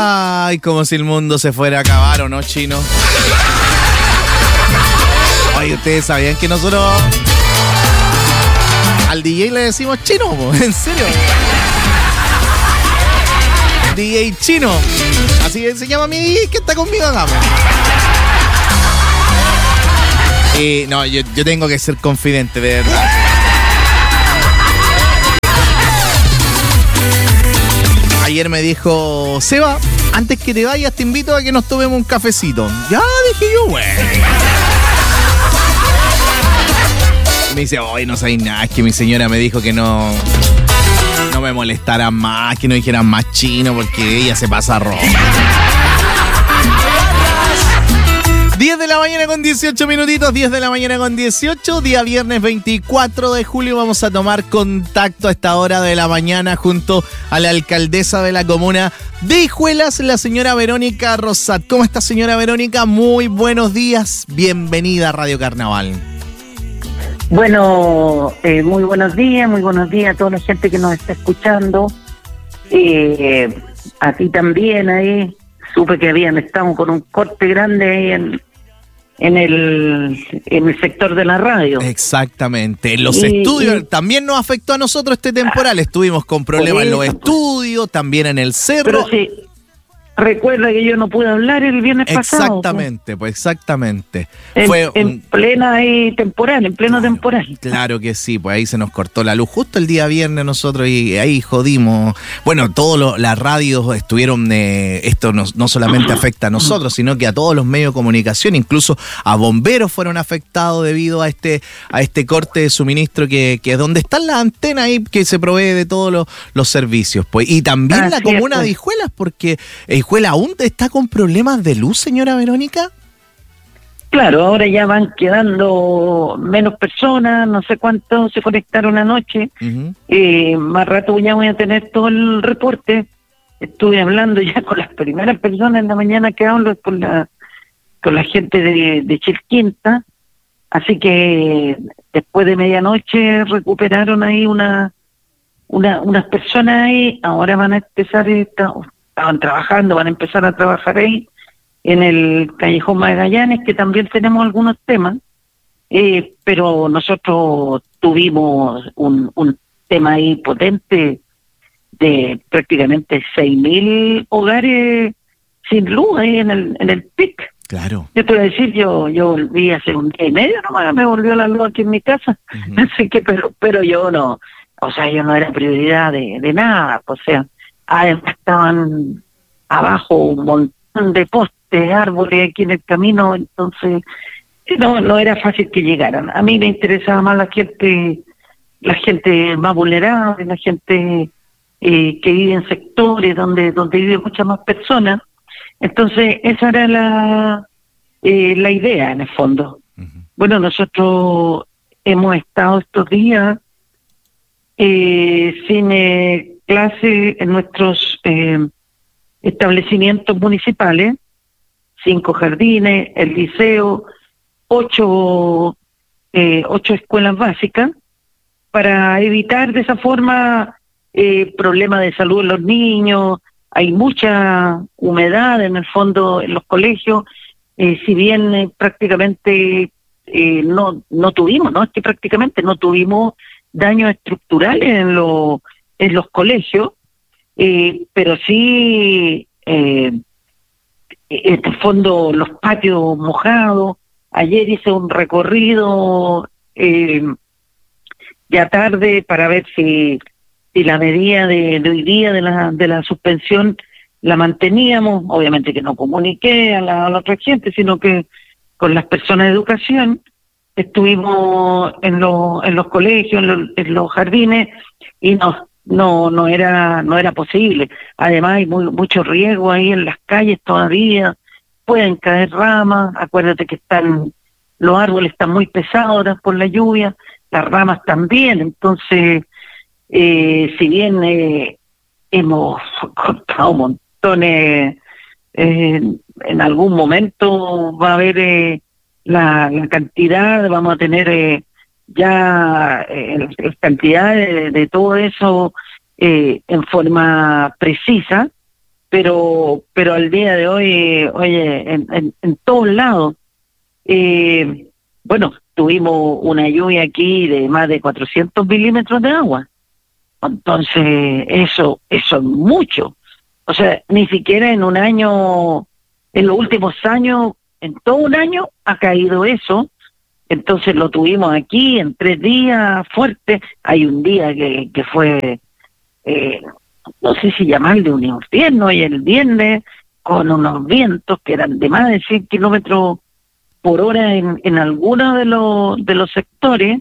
Ay, como si el mundo se fuera a acabar, ¿o no, Chino? Ay, ¿ustedes sabían que nosotros al DJ le decimos Chino? ¿En serio? DJ Chino. Así se llama mi DJ que está conmigo acá. No, yo tengo que ser confidente, de verdad. Ayer me dijo, Seba, antes que te vayas te invito a que nos tomemos un cafecito. Ya, dije yo, bueno. Me dice, hoy no sabéis nada, es que mi señora me dijo que no me molestara más, que no dijeran más chino, porque ella se pasa roja. 10 de la mañana con 18 minutitos, 10 de la mañana con 18, día viernes 24 de julio. Vamos a tomar contacto a esta hora de la mañana junto a la alcaldesa de la comuna de Hijuelas, la señora Verónica Rosat. ¿Cómo está, señora Verónica? Muy buenos días, bienvenida a Radio Carnaval. Bueno, muy buenos días a toda la gente que nos está escuchando. A ti también ahí, supe que estamos con un corte grande ahí en el sector de la radio. Exactamente. En los estudios también nos afectó a nosotros este temporal. Estuvimos con problemas en los estudios, también en el cerro. Pero sí, recuerda que yo no pude hablar el viernes pasado. Exactamente, pues exactamente. En pleno temporal. Claro que sí, pues ahí se nos cortó la luz justo el día viernes nosotros y ahí jodimos. Bueno, las radios estuvieron, esto no solamente afecta a nosotros, sino que a todos los medios de comunicación, incluso a bomberos fueron afectados debido a este corte de suministro que es donde están las antenas ahí que se provee de todos los servicios. Pues. Y también la comuna de Hijuelas, porque Hijuelas aún está con problemas de luz, señora Verónica. Claro, ahora ya van quedando menos personas, no sé cuántos se conectaron anoche. Uh-huh. Más rato ya voy a tener todo el reporte. Estuve hablando ya con las primeras personas en la mañana que hablo con la gente de Chilquinta. Así que después de medianoche recuperaron ahí unas personas ahí. Ahora van a empezar, estaban trabajando, van a empezar a trabajar ahí en el Callejón Magallanes, que también tenemos algunos temas, pero nosotros tuvimos un tema ahí potente de prácticamente 6.000 hogares sin luz ahí en el PIC. Claro. Yo te voy a decir, yo volví hace un día y medio nomás, me volvió la luz aquí en mi casa, uh-huh. Así que, pero yo no, o sea, yo no era prioridad de nada, o sea, además estaban abajo un montón de postes, árboles aquí en el camino, entonces no era fácil que llegaran. A mí me interesaba más la gente más vulnerable, la gente que vive en sectores donde vive muchas más personas. Entonces esa era la idea en el fondo. Uh-huh. Bueno, nosotros hemos estado estos días sin clase en nuestros establecimientos municipales, 5 jardines, el liceo, 8 escuelas básicas, para evitar de esa forma problemas de salud en los niños. Hay mucha humedad en el fondo en los colegios, si bien prácticamente no tuvimos, ¿no? Es que prácticamente no tuvimos daños estructurales en los colegios, pero sí en el fondo los patios mojados. Ayer hice un recorrido ya tarde para ver si la medida de hoy día de la suspensión la manteníamos. Obviamente que no comuniqué a la otra gente, sino que con las personas de educación estuvimos en los colegios, en los jardines, y no era posible. Además hay mucho riesgo ahí en las calles todavía, pueden caer ramas. Acuérdate que los árboles están muy pesados por la lluvia, las ramas también. Entonces si bien hemos cortado montones, en algún momento va a haber la cantidad, vamos a tener ya cantidad de todo eso en forma precisa, pero al día de hoy, oye, en todos lados, bueno, tuvimos una lluvia aquí de más de 400 milímetros de agua. Entonces, eso es mucho. O sea, ni siquiera en un año, en los últimos años, en todo un año ha caído eso. Entonces lo tuvimos aquí en 3 días fuerte. Hay un día que fue, no sé si llamarle un infierno, y el viernes, con unos vientos que eran de más de 100 kilómetros por hora en algunos de los sectores.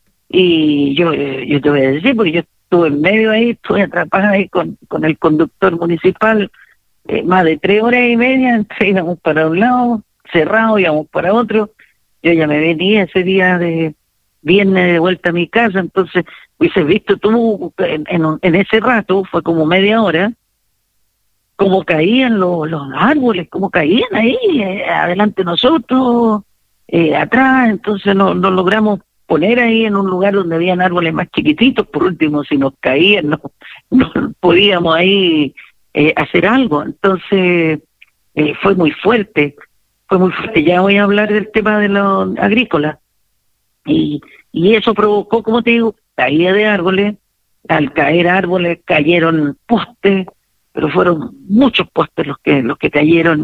Y yo te voy a decir, porque yo estuve en medio ahí, estuve atrapada ahí con el conductor municipal, más de 3 horas y media, entonces íbamos para un lado, cerrado, íbamos para otro. Yo ya me venía ese día de viernes de vuelta a mi casa, entonces hubiese visto tú en ese rato, fue como media hora, cómo caían los árboles, cómo caían ahí, adelante nosotros, atrás. Entonces no logramos poner ahí en un lugar donde habían árboles más chiquititos. Por último, si nos caían, no podíamos ahí hacer algo. Entonces fue muy fuerte. Ya voy a hablar del tema de lo agrícola. Y eso provocó, como te digo, caída de árboles. Al caer árboles cayeron postes, pero fueron muchos postes los que cayeron.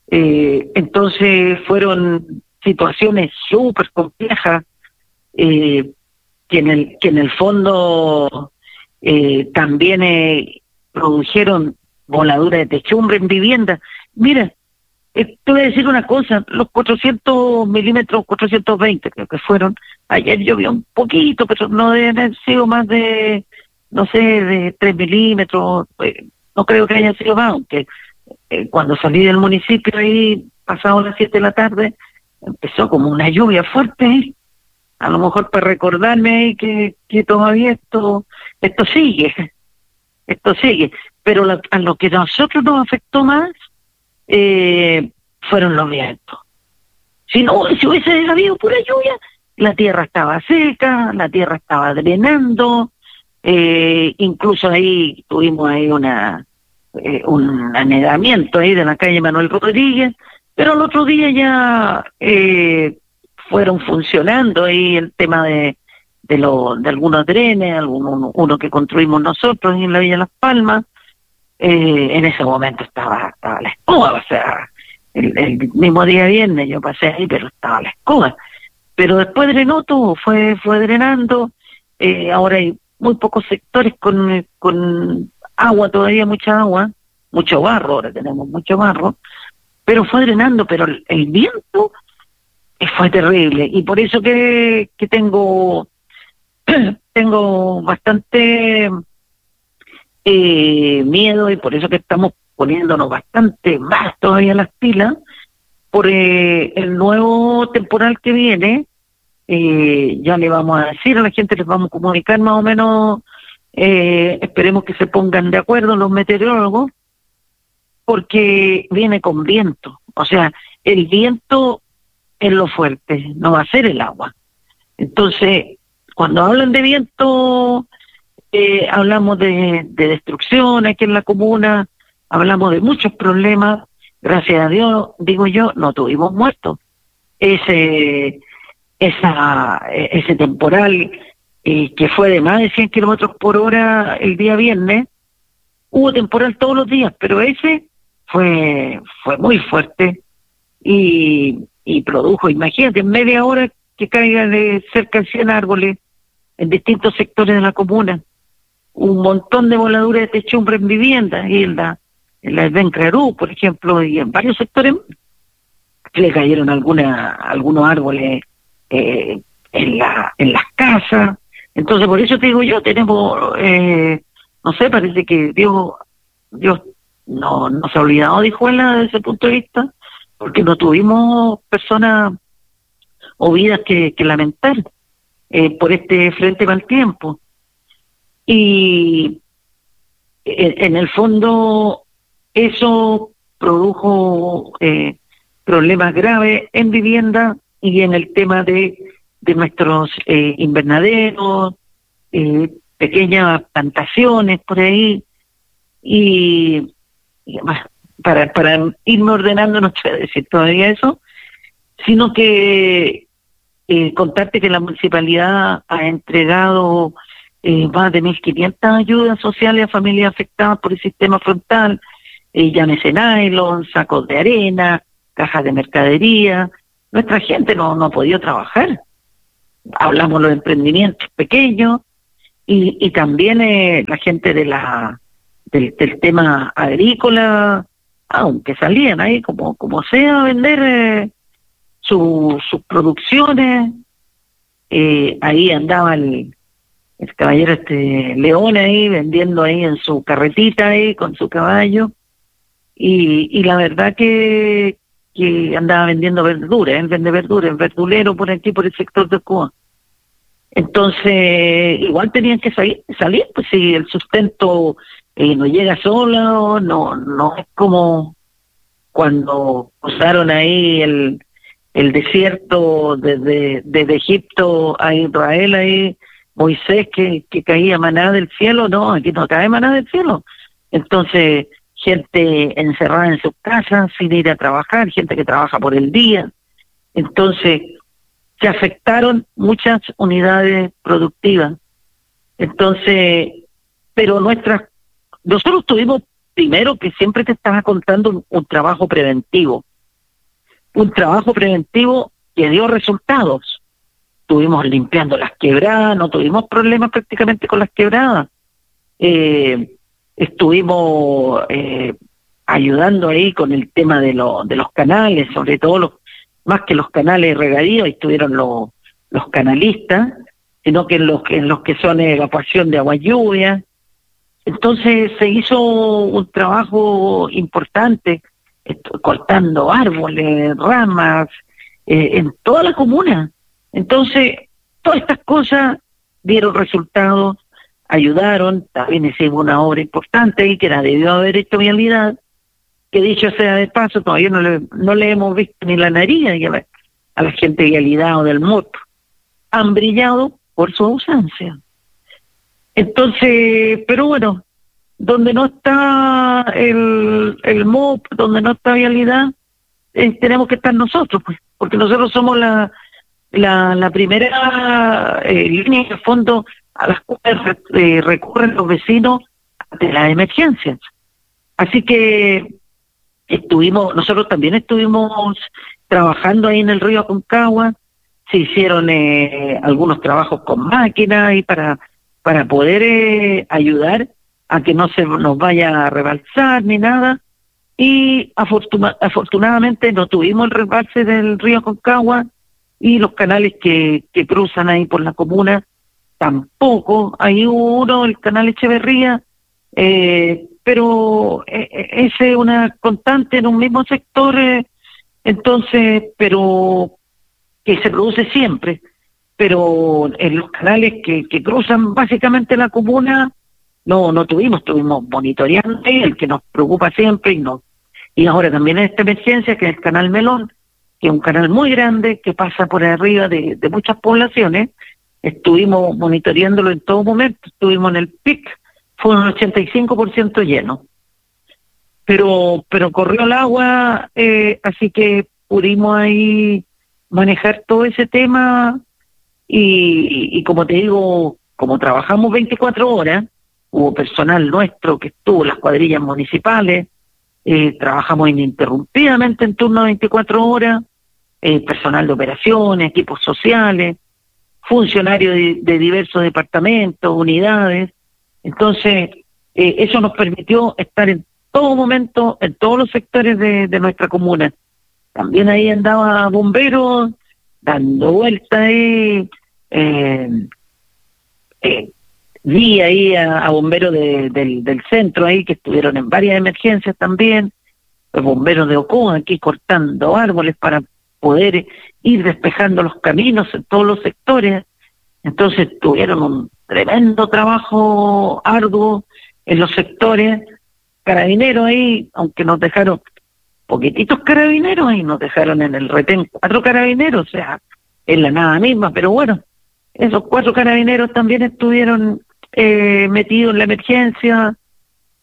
Entonces fueron situaciones súper complejas, que en el fondo también produjeron voladura de techumbre en vivienda. Mira, te voy a decir una cosa, los 400 milímetros, 420 creo que fueron, ayer llovió un poquito, pero no deben haber sido más de, no sé, de 3 milímetros, no creo que haya sido más, aunque cuando salí del municipio ahí, pasado las 7 de la tarde, empezó como una lluvia fuerte, a lo mejor para recordarme ahí que todavía esto sigue, pero a lo que a nosotros nos afectó más, fueron los vientos. Si hubiese habido pura lluvia, la tierra estaba seca, la tierra estaba drenando, incluso ahí tuvimos ahí un anegamiento ahí de la calle Manuel Rodríguez, pero el otro día ya fueron funcionando ahí el tema de algunos drenes, uno que construimos nosotros en la Villa Las Palmas. En ese momento estaba la escoba, o sea, el mismo día viernes yo pasé ahí, pero estaba la escoba. Pero después drenó todo, fue drenando. Ahora hay muy pocos sectores con agua, todavía mucha agua, mucho barro, ahora tenemos mucho barro, pero fue drenando. Pero el viento fue terrible, y por eso que tengo bastante miedo, y por eso que estamos poniéndonos bastante más todavía las pilas por el nuevo temporal que viene. Ya le vamos a decir a la gente, les vamos a comunicar más o menos, esperemos que se pongan de acuerdo los meteorólogos, porque viene con viento. O sea, el viento es lo fuerte, no va a ser el agua. Entonces, cuando hablan de viento, hablamos de destrucción aquí en la comuna, hablamos de muchos problemas. Gracias a Dios, digo yo, no tuvimos muertos. Ese temporal que fue de más de 100 kilómetros por hora el día viernes, hubo temporal todos los días, pero ese fue muy fuerte y produjo, imagínate, en media hora que caiga de cerca de 100 árboles en distintos sectores de la comuna, un montón de voladuras de techumbre en viviendas, y en la Bencrarú, por ejemplo, y en varios sectores le cayeron algunos árboles en las casas. Entonces, por eso te digo yo, tenemos, no sé, parece que Dios no se ha olvidado de Hijuela desde ese punto de vista, porque no tuvimos personas o vidas que lamentar por este frente mal tiempo. Y en el fondo eso produjo problemas graves en vivienda y en el tema de nuestros invernaderos, pequeñas plantaciones por ahí, y bueno, para irme ordenando, no te voy a decir todavía eso, sino que contarte que la municipalidad ha entregado más de 1.500 ayudas sociales a familias afectadas por el sistema frontal, llámese nylon, sacos de arena, cajas de mercadería. Nuestra gente no ha podido trabajar. Hablamos de los emprendimientos pequeños y también la gente del tema agrícola, aunque salían ahí como sea a vender sus producciones. Ahí andaba el caballero León ahí vendiendo ahí en su carretita ahí con su caballo, y la verdad que andaba vendiendo verduras. Él vende verduras, es verdulero por aquí, por el sector de Cuba. Entonces igual tenían que salir, pues si el sustento no llega solo, no es como cuando usaron ahí el desierto desde Egipto a Israel, ahí Moisés que caía maná del cielo. No, aquí no cae maná del cielo. Entonces, gente encerrada en sus casas sin ir a trabajar, gente que trabaja por el día. Entonces, se afectaron muchas unidades productivas. Entonces, pero nosotros tuvimos, primero, que siempre te estaba contando un trabajo preventivo. Un trabajo preventivo que dio resultados. Estuvimos limpiando las quebradas, no tuvimos problemas prácticamente con las quebradas. Estuvimos ayudando ahí con el tema de los canales, sobre todo más que los canales regadíos, estuvieron los canalistas, sino que en los que son evacuación de agua lluvia. Entonces se hizo un trabajo importante, cortando árboles, ramas, en toda la comuna. Entonces, todas estas cosas dieron resultados, ayudaron. También hicimos una obra importante ahí que debió haber hecho Vialidad, que dicho sea de paso, todavía no le hemos visto ni la nariz a la gente de Vialidad o del MOP. Han brillado por su ausencia. Entonces, pero bueno, donde no está el MOP, donde no está Vialidad, tenemos que estar nosotros, pues, porque nosotros somos la primera línea de fondo a las cuales recurren los vecinos de las emergencias. Así que nosotros también estuvimos trabajando ahí en el río Aconcagua. Se hicieron algunos trabajos con máquinas y para poder ayudar a que no se nos vaya a rebalsar ni nada. Y afortunadamente no tuvimos el rebalse del río Aconcagua, y los canales que cruzan ahí por la comuna tampoco. Ahí hubo uno, el canal Echeverría, pero ese es una constante en un mismo sector, entonces, pero que se produce siempre. Pero en los canales que cruzan básicamente la comuna, no estuvimos monitoreando, el que nos preocupa siempre, y ahora también en esta emergencia, que es el canal Melón, que es un canal muy grande que pasa por arriba de muchas poblaciones. Estuvimos monitoreándolo en todo momento, estuvimos en el pic, fue un 85% lleno. Pero corrió el agua, así que pudimos ahí manejar todo ese tema, y como te digo, como trabajamos 24 horas, hubo personal nuestro que estuvo en las cuadrillas municipales, trabajamos ininterrumpidamente en turno de 24 horas, personal de operaciones, equipos sociales, funcionarios de diversos departamentos, unidades. Entonces, eso nos permitió estar en todo momento, en todos los sectores de nuestra comuna. También ahí andaba bomberos, dando vueltas ahí, vi ahí a bomberos del centro ahí, que estuvieron en varias emergencias también, los bomberos de Ocoa aquí cortando árboles para poder ir despejando los caminos en todos los sectores. Entonces tuvieron un tremendo trabajo arduo en los sectores. Carabineros ahí, aunque nos dejaron poquititos carabineros, ahí nos dejaron en el retén 4 carabineros, o sea, en la nada misma, pero bueno, esos 4 carabineros también estuvieron metidos en la emergencia,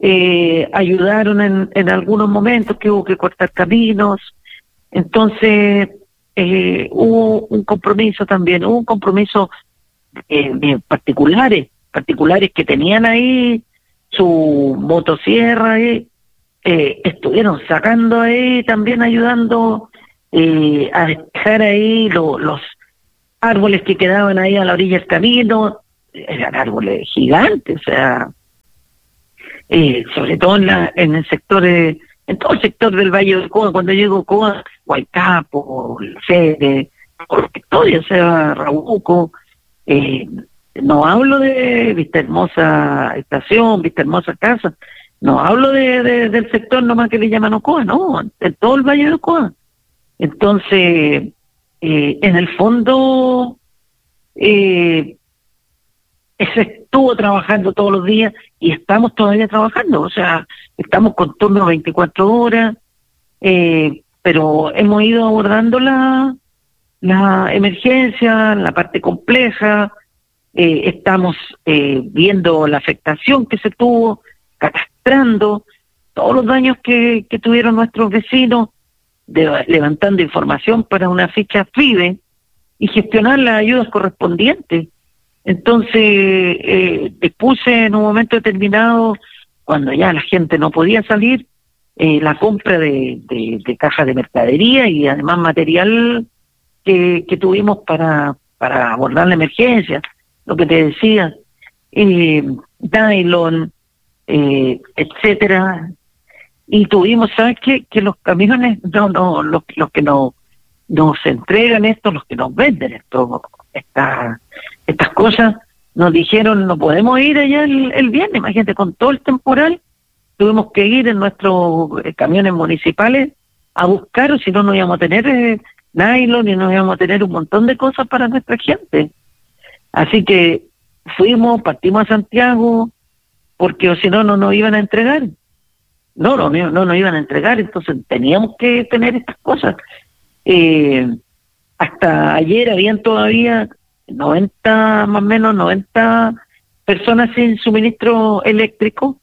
ayudaron en algunos momentos que hubo que cortar caminos. Entonces hubo un compromiso también, hubo un compromiso de particulares que tenían ahí su motosierra ahí, estuvieron sacando ahí, también ayudando a despejar ahí los árboles que quedaban ahí a la orilla del camino. Eran árboles gigantes, o sea, sobre todo en el sector, en todo el sector del Valle del Coa. Cuando llego a Coa, Huaycapo, Fede, Victoria, o sea, Rabuco, no hablo de Vista Hermosa Estación, Vista Hermosa Casa, no hablo del sector nomás que le llaman Ocoa, no, de todo el Valle de Ocoa. Entonces, en el fondo, se estuvo trabajando todos los días y estamos todavía trabajando, o sea, estamos con turnos 24 horas, pero hemos ido abordando la emergencia, la parte compleja. Estamos viendo la afectación que se tuvo, catastrando todos los daños que tuvieron nuestros vecinos, levantando información para una ficha FIDE y gestionar las ayudas correspondientes. Entonces, dispuse en un momento determinado, cuando ya la gente no podía salir, la compra de cajas de mercadería y además material que tuvimos para abordar la emergencia, lo que te decía, nylon, etcétera. Y tuvimos, ¿sabes qué? Que los camiones, los que nos entregan esto, los que nos venden esto, estas cosas, nos dijeron, no podemos ir allá el viernes. Imagínate, con todo el temporal, tuvimos que ir en nuestros camiones municipales a buscar, o si no, no íbamos a tener nylon y no íbamos a tener un montón de cosas para nuestra gente. Así que partimos a Santiago, porque o si no, no nos iban a entregar. No nos iban a entregar, entonces teníamos que tener estas cosas. Hasta ayer habían todavía 90 personas sin suministro eléctrico.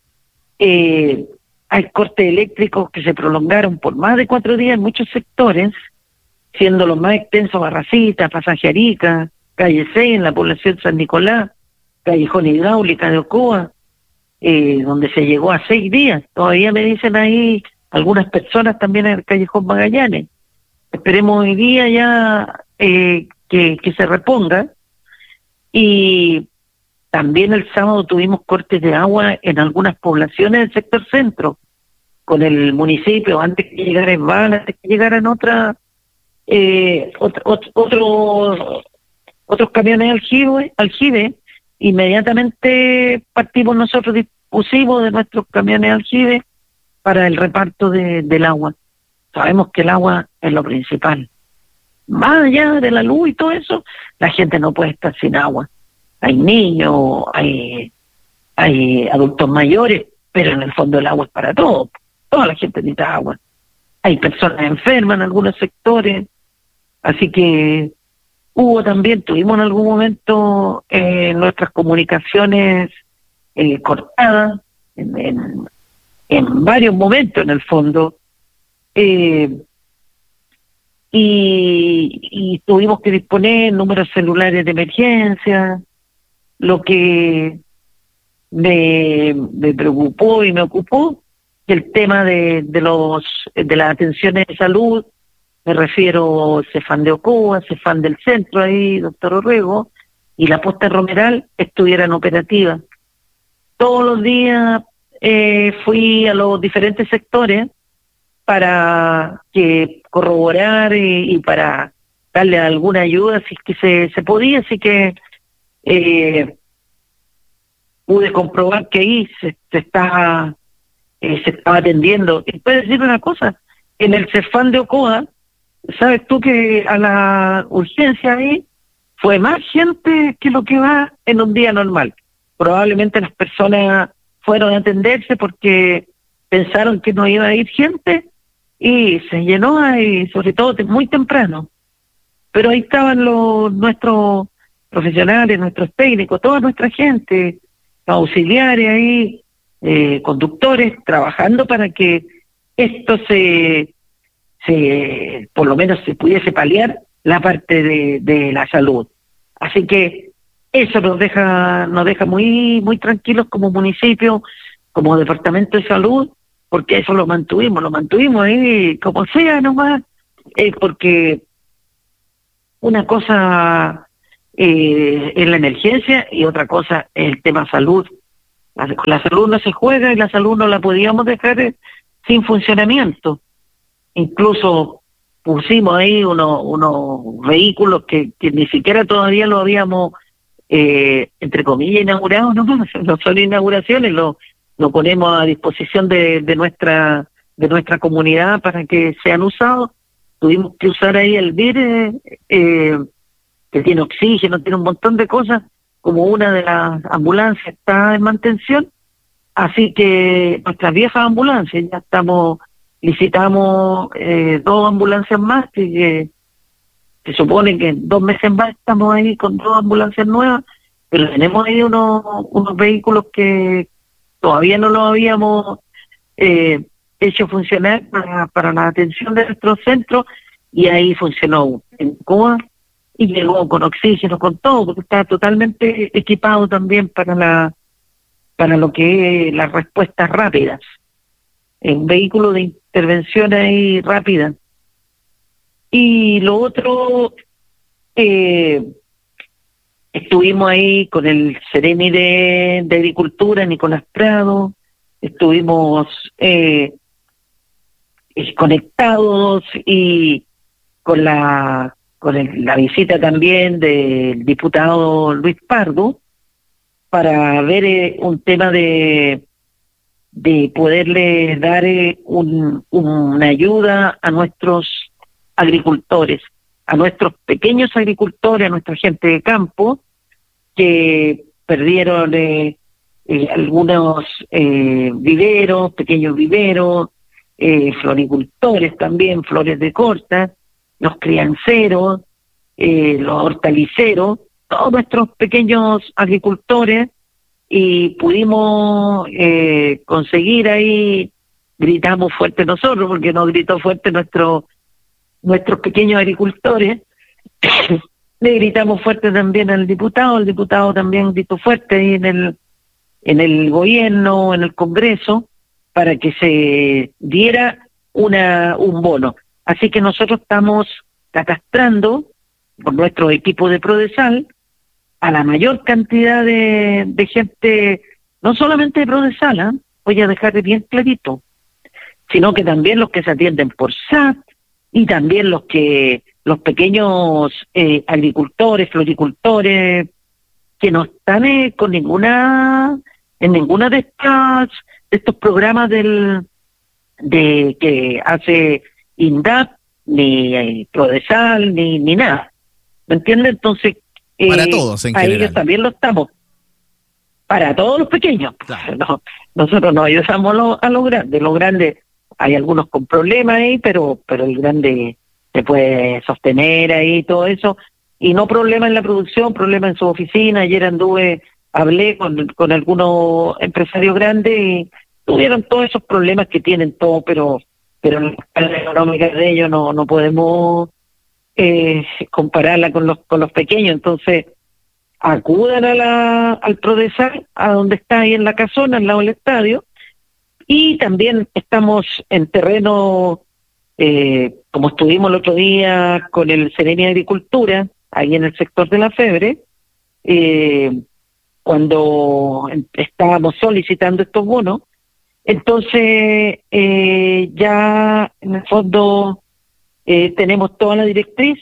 Hay cortes eléctricos que se prolongaron por más de 4 días en muchos sectores, siendo los más extensos Barracita, Pasaje Arica, Calle 6 en la población San Nicolás, Callejón Hidráulica de Ocoa, donde se llegó a 6 días. Todavía me dicen ahí algunas personas también en el Callejón Magallanes. Esperemos hoy día ya que se reponga. Y también el sábado tuvimos cortes de agua en algunas poblaciones del sector centro, con el municipio, antes que llegara Esval, antes que llegaran otros camiones aljibe. Inmediatamente partimos nosotros, dispusimos de nuestros camiones aljibe para el reparto del agua. Sabemos que el agua es lo principal. Más allá de la luz y todo eso, la gente no puede estar sin agua. Hay niños, hay adultos mayores, pero en el fondo el agua es para todos. Toda la gente necesita agua. Hay personas enfermas en algunos sectores, así que tuvimos en algún momento nuestras comunicaciones cortadas, en varios momentos en el fondo, y tuvimos que disponer números celulares de emergencia. Lo que me preocupó y me ocupó el tema de las atenciones de salud. Me refiero a Cefam de Ocoa, Cefam del centro ahí, doctor Orrego, y la posta Romeral estuvieran operativas. Todos los días fui a los diferentes sectores para corroborar y para darle alguna ayuda si es que se podía, así que pude comprobar que ahí se estaba atendiendo. Y puedo decir una cosa, en el Cefam de Ocoa, ¿sabes tú que a la urgencia ahí fue más gente que lo que va en un día normal? Probablemente las personas fueron a atenderse porque pensaron que no iba a ir gente y se llenó ahí, sobre todo muy temprano. Pero ahí estaban nuestros profesionales, nuestros técnicos, toda nuestra gente, los auxiliares ahí, conductores trabajando para que esto por lo menos se pudiese paliar la parte de la salud. Así que eso nos deja muy muy tranquilos como municipio, como departamento de salud, porque eso lo mantuvimos ahí como sea nomás, porque una cosa es la emergencia y otra cosa es el tema salud. La salud no se juega y la salud no la podíamos dejar sin funcionamiento. Incluso pusimos ahí unos vehículos que ni siquiera todavía lo habíamos, entre comillas, inaugurado, no son inauguraciones, lo ponemos a disposición de nuestra comunidad para que sean usados. Tuvimos que usar ahí el VIR, que tiene oxígeno, tiene un montón de cosas, como una de las ambulancias está en mantención, así que nuestras viejas ambulancias, ya licitamos 2 ambulancias más, que se supone que en 2 meses más estamos ahí con 2 ambulancias nuevas, pero tenemos ahí unos vehículos que todavía no los habíamos hecho funcionar para la atención de nuestros centros, y ahí funcionó en COA y llegó con oxígeno, con todo, porque está totalmente equipado también para lo que es las respuestas rápidas. Un vehículo de intervención ahí rápida. Y lo otro, estuvimos ahí con el Ceremi de Agricultura, Nicolás Prado, estuvimos conectados y con la visita también del diputado Luis Pardo para ver un tema de poderle dar una ayuda a nuestros agricultores, a nuestros pequeños agricultores, a nuestra gente de campo que perdieron algunos viveros, pequeños viveros, floricultores también, flores de corta, los crianceros, los hortaliceros, todos nuestros pequeños agricultores, y pudimos conseguir ahí, gritamos fuerte nosotros, porque no gritó fuerte nuestros pequeños agricultores, le gritamos fuerte también al diputado, el diputado también gritó fuerte ahí en el gobierno, en el Congreso, para que se diera un bono. Así que nosotros estamos catastrando por nuestro equipo de Prodesal a la mayor cantidad de gente, no solamente de Prodesal, voy a dejar bien clarito, sino que también los que se atienden por SAT y también los pequeños agricultores, floricultores, que no están en ninguna de estos programas que hace INDAP, ni Prodesal, ni nada. ¿Me entiendes? Entonces, para todos en general. Ellos también lo estamos. Para todos los pequeños. Claro. No, nosotros no ayudamos a los grandes. Los grandes, hay algunos con problemas ahí, pero el grande se puede sostener ahí, todo eso. Y no problema en la producción, problema en su oficina. Ayer hablé con algunos empresarios grandes y tuvieron todos esos problemas que tienen todos, pero la escala económica de ellos no podemos compararla con los pequeños. Entonces, acudan al Prodesal, a donde está ahí en la casona, al lado del estadio, y también estamos en terreno, como estuvimos el otro día con el Ceremi de Agricultura, ahí en el sector de La Febre, cuando estábamos solicitando estos bonos. Entonces, ya en el fondo tenemos toda la directriz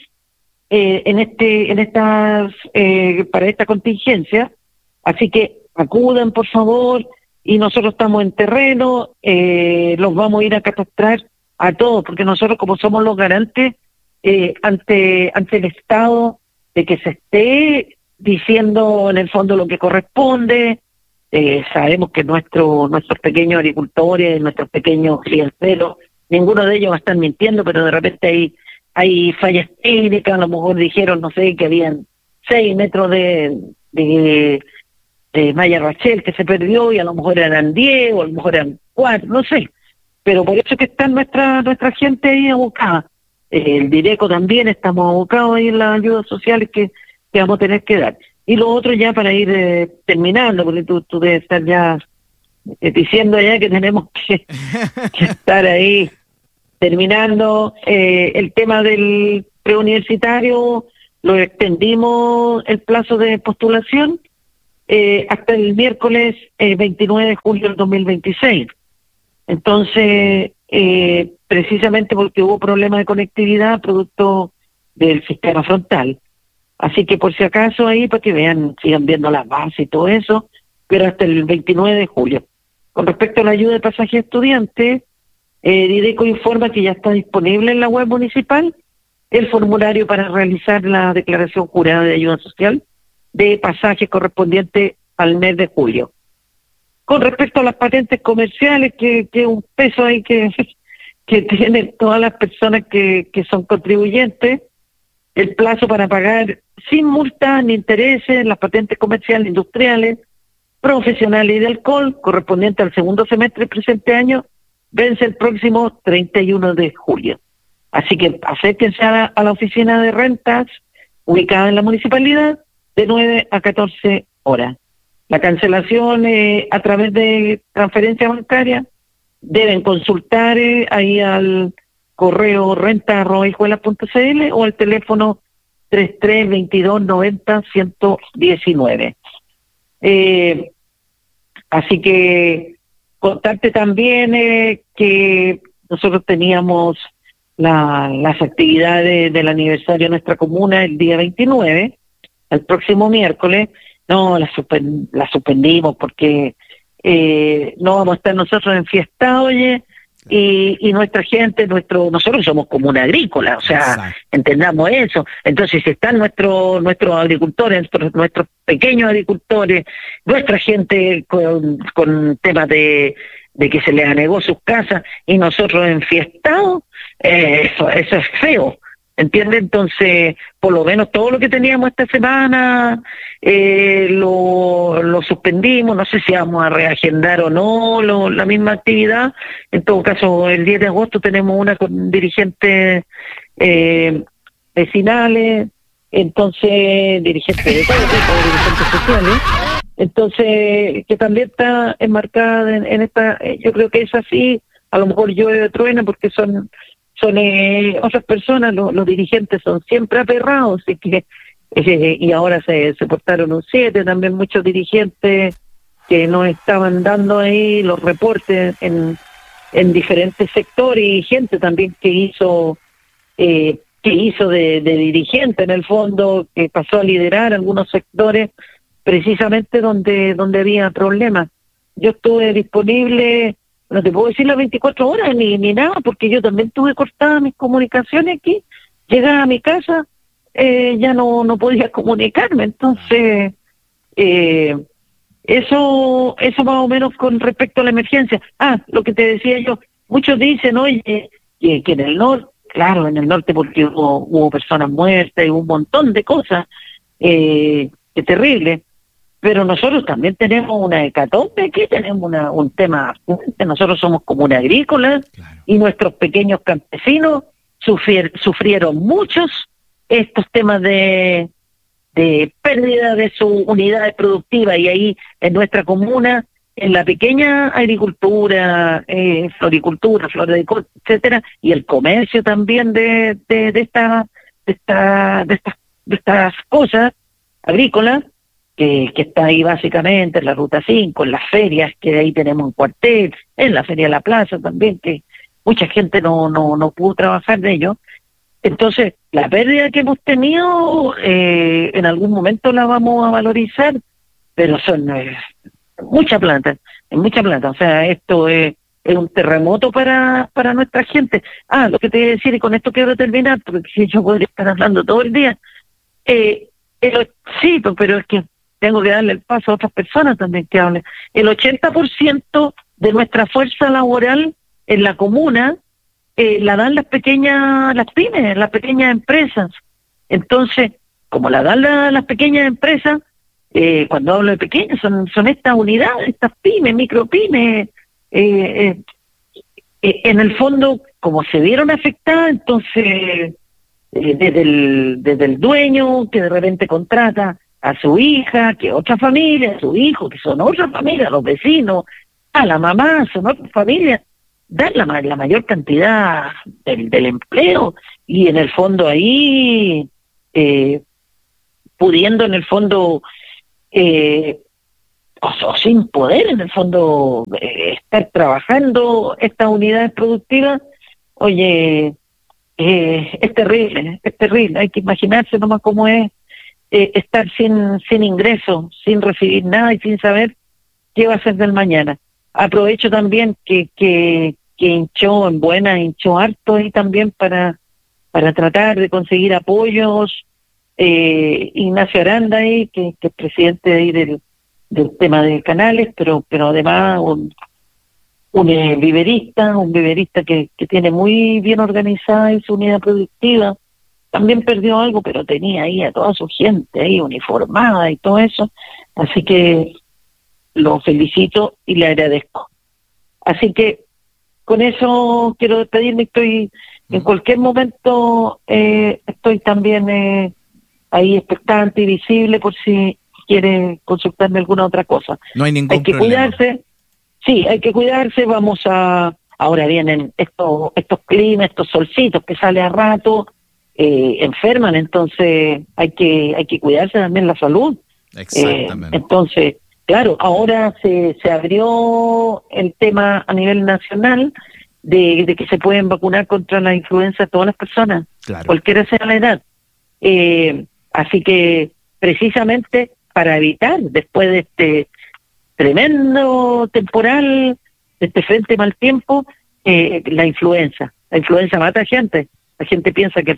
para esta contingencia, así que acudan por favor, y nosotros estamos en terreno, los vamos a ir a catastrar a todos, porque nosotros, como somos los garantes ante el Estado de que se esté diciendo en el fondo lo que corresponde. Sabemos que nuestros pequeños agricultores, nuestros pequeños crianceros, ninguno de ellos va a estar mintiendo, pero de repente hay fallas técnicas. A lo mejor dijeron, no sé, que habían 6 metros de Maya Rachel, que se perdió, y a lo mejor eran 10 o a lo mejor eran 4, no sé. Pero por eso que está nuestra gente ahí abocada. El Direco también, estamos abocados ahí en las ayudas sociales que vamos a tener que dar. Y lo otro ya para ir terminando, porque tú debes estar ya diciendo ya que tenemos que estar ahí terminando. El tema del preuniversitario, lo extendimos el plazo de postulación hasta el miércoles 29 de julio del 2026. Entonces, precisamente porque hubo problemas de conectividad producto del sistema frontal. Así que por si acaso ahí, para que vean, sigan viendo las bases y todo eso, pero hasta el 29 de julio. Con respecto a la ayuda de pasaje estudiante, Dideco informa que ya está disponible en la web municipal el formulario para realizar la declaración jurada de ayuda social de pasaje correspondiente al mes de julio. Con respecto a las patentes comerciales, que es un peso ahí que tienen todas las personas que son contribuyentes, el plazo para pagar sin multa ni intereses las patentes comerciales, industriales, profesionales y de alcohol correspondiente al segundo semestre del presente año vence el próximo 31 de julio. Así que acérquense a la oficina de rentas ubicada en la municipalidad de 9 a 14 horas. La cancelación a través de transferencia bancaria deben consultar ahí al correo renta@hijuelas.cl o al teléfono 33-22-90-119. Así que contarte también que nosotros teníamos las actividades del aniversario de nuestra comuna el día 29, el próximo miércoles. No, la suspendimos porque no vamos a estar nosotros enfiestados, oye, y nuestra gente, nosotros somos comuna agrícola, o sea, exacto, entendamos eso. Entonces, si están nuestros agricultores, nuestros pequeños agricultores, nuestra gente con temas de que se les anegó sus casas y nosotros enfiestados, eso es feo. ¿Entiende? Entonces, por lo menos todo lo que teníamos esta semana lo suspendimos. No sé si vamos a reagendar o no la misma actividad. En todo caso, el 10 de agosto tenemos una con dirigentes vecinales, entonces dirigentes de todo tipo, dirigentes sociales. Entonces, que también está enmarcada en esta, yo creo que es así. A lo mejor llueve o truena porque son otras personas, los dirigentes son siempre aperrados, y ahora se portaron un 7, también muchos dirigentes que nos estaban dando ahí los reportes en diferentes sectores, y gente también que hizo de dirigente en el fondo, que pasó a liderar algunos sectores precisamente donde había problemas. Yo estuve disponible, no te puedo decir las 24 horas ni nada, porque yo también tuve cortadas mis comunicaciones aquí. Llegaba a mi casa, ya no podía comunicarme. Entonces, eso más o menos con respecto a la emergencia. Lo que te decía yo, muchos dicen, oye, que en el norte, claro, en el norte porque hubo personas muertas y un montón de cosas, que terrible. Pero nosotros también tenemos una hecatombe aquí, tenemos un tema fuerte. Nosotros somos comuna agrícola, claro, y nuestros pequeños campesinos sufrieron muchos estos temas de pérdida de su unidad productiva, y ahí en nuestra comuna, en la pequeña agricultura, floricultura, floricultura, etcétera, y el comercio también de estas cosas agrícolas, que está ahí básicamente en la Ruta 5, en las ferias, que ahí tenemos un cuartel, en la Feria de la Plaza también, que mucha gente no pudo trabajar de ello. Entonces, la pérdida que hemos tenido, en algún momento la vamos a valorizar, pero son mucha plata, o sea, esto es un terremoto para nuestra gente. Lo que te voy a decir, y con esto quiero terminar, porque yo podría estar hablando todo el día, sí, pero es que tengo que darle el paso a otras personas también que hablen. El 80% de nuestra fuerza laboral en la comuna la dan las pymes, las pequeñas empresas. Entonces, como la dan las pequeñas empresas, cuando hablo de pequeñas, son estas unidades, estas pymes, micropymes, en el fondo, como se vieron afectadas, entonces, desde el dueño, que de repente contrata a su hija, que otra familia, a su hijo, que son otra familia, los vecinos, a la mamá, son otra familia, dar la mayor cantidad del empleo, y en el fondo ahí, pudiendo en el fondo, o sin poder en el fondo estar trabajando estas unidades productivas, oye, es terrible, hay que imaginarse nomás cómo es estar sin ingresos, sin recibir nada y sin saber qué va a ser del mañana. Aprovecho también que hinchó harto ahí también para tratar de conseguir apoyos. Ignacio Aranda ahí, que es presidente ahí del tema de canales, pero además un viverista que tiene muy bien organizada y su unidad productiva. También perdió algo, pero tenía ahí a toda su gente ahí uniformada y todo eso, así que lo felicito y le agradezco. Así que con eso quiero despedirme. Estoy en cualquier momento, estoy también ahí expectante y visible por si quiere consultarme alguna otra cosa. No hay ningún problema. Cuidarse. Sí, hay que cuidarse. Ahora vienen estos climas, estos solcitos que sale a rato, enferman, entonces hay que cuidarse también la salud. Exactamente. Entonces, claro, ahora se abrió el tema a nivel nacional de que se pueden vacunar contra la influenza todas las personas, claro, cualquiera sea la edad. Así que precisamente para evitar después de este tremendo temporal, de este frente mal tiempo, la influenza mata a gente. La gente piensa que el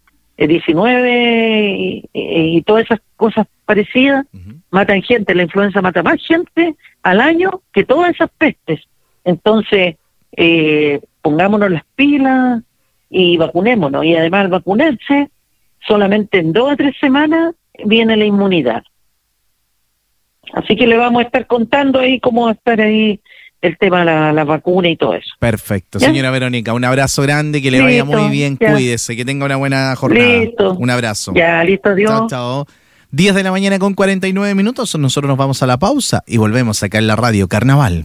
COVID-19 y todas esas cosas parecidas matan gente. La influenza mata más gente al año que todas esas pestes. Entonces, pongámonos las pilas y vacunémonos. Y además, al vacunarse, solamente en 2 a 3 semanas viene la inmunidad. Así que le vamos a estar contando ahí cómo va a estar ahí el tema de la vacuna y todo eso. Perfecto. ¿Ya? Señora Verónica, un abrazo grande, que le vaya muy bien, ya. Cuídese, que tenga una buena jornada. Listo. Un abrazo. Ya, listo, adiós. Chao, chao. 10 de la mañana con 49 minutos, nosotros nos vamos a la pausa y volvemos acá en la radio Carnaval.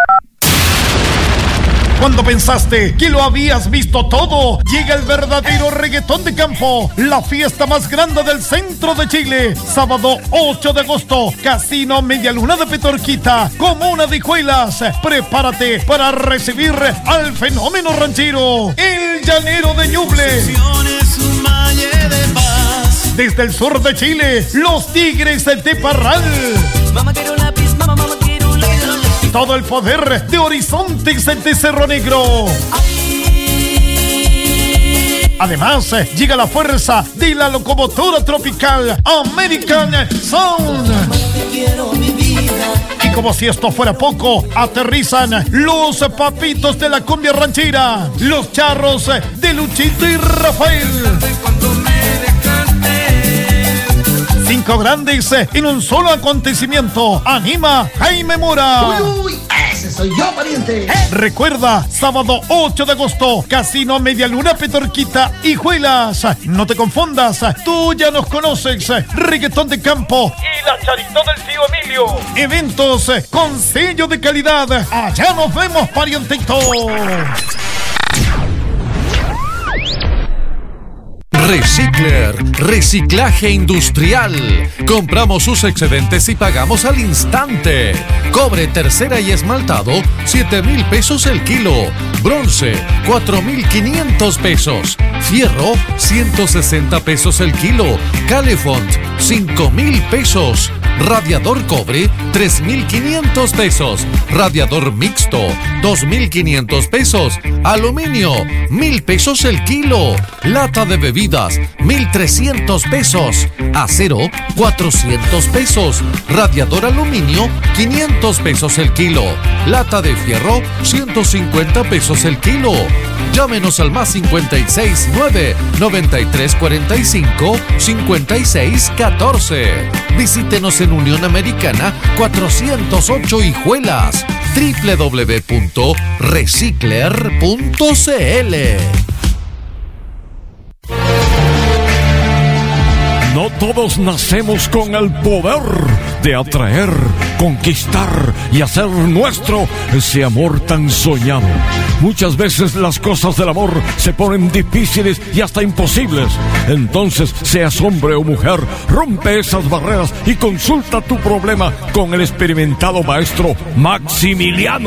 Cuando pensaste que lo habías visto todo, llega el verdadero reggaetón de campo, la fiesta más grande del centro de Chile. Sábado 8 de agosto, Casino Media Luna de Petorquita, Comuna de Hijuelas. Prepárate para recibir al fenómeno ranchero, el Llanero de Ñuble. Desde el sur de Chile, los Tigres de Parral. Todo el poder de Horizontes de Cerro Negro. Además, llega la fuerza de la locomotora tropical American Sound. Y como si esto fuera poco, aterrizan los papitos de la cumbia ranchera, los charros de Luchito y Rafael. 5 grandes en un solo acontecimiento. Anima Jaime Mora. Uy, ese soy yo, pariente. Recuerda, sábado 8 de agosto, Casino Media Luna Petorquita, Hijuelas. No te confundas, tú ya nos conoces. Reggaetón de campo y la charita del tío Emilio. Eventos con sello de calidad. Allá nos vemos, parientito. Recicler, reciclaje industrial. Compramos sus excedentes y pagamos al instante. Cobre tercera y esmaltado, 7,000 pesos el kilo. Bronce, 4,500 pesos. Fierro, 160 pesos el kilo. Calefont, 5,000 pesos. Radiador cobre, 3,500 pesos. Radiador mixto, 2,500 pesos. Aluminio, 1,000 pesos el kilo. Lata de bebidas, 1,300 pesos. Acero, 400 pesos. Radiador aluminio, 500 pesos el kilo. Lata de fierro, 150 pesos el kilo. Llámenos al más 56 9 93 45 56 14. Visítenos en en Unión Americana 408 Hijuelas. www.recicler.cl. No todos nacemos con el poder de atraer, conquistar y hacer nuestro ese amor tan soñado. Muchas veces las cosas del amor se ponen difíciles y hasta imposibles. Entonces, seas hombre o mujer, rompe esas barreras y consulta tu problema con el experimentado maestro Maximiliano.